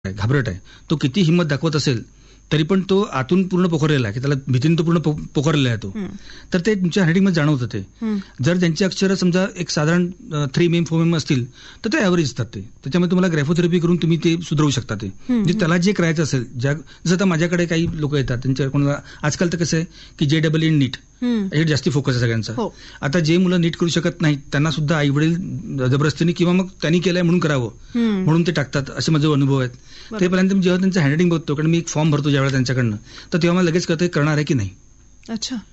घाबरट आहे, तो किती हिंमत दाखवत असेल तरी पण तो आतून पूर्ण पोखरलेला आहे, की त्याला भीतीने तो पूर्ण पोखरलेला आहे तो. तर ते तुमच्या हँडरायटिंगमध्ये जाणवतं ते. जर त्यांची अक्षरं समजा एक साधारण 3mm 4mm असतील तर ते ॲव्हरेज असतात ते. त्याच्यामध्ये तुम्हाला ग्रॅफोथेरपी करून तुम्ही ते सुधारू शकता ते. म्हणजे त्याला जे करायचं असेल, जसं आता माझ्याकडे काही लोक येतात, त्यांच्या कोणाला आजकाल तर कसं आहे की JEE नीट याच्यावर जास्ती फोकस आहे सगळ्यांचा. आता जे मुलं नीट करू शकत नाहीत त्यांना सुद्धा आई वडील जबरदस्तीने किंवा मग त्यांनी केलंय म्हणून करावं म्हणून ते टाकतात, असे माझे अनुभव आहेत. ते पहिल्यांदा जेव्हा त्यांचं हँडरायटिंग बघतो, कारण मी एक फॉर्म भरतो ज्यावेळेला त्यांच्याकडनं, तर तेव्हा मला लगेच कळतं करणार आहे की नाही. अच्छा.